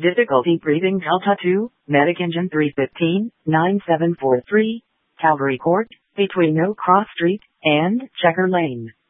Difficulty breathing Delta 2, Medic Engine 315, 9743, Calvary Court, between No Cross Street and Checker Lane.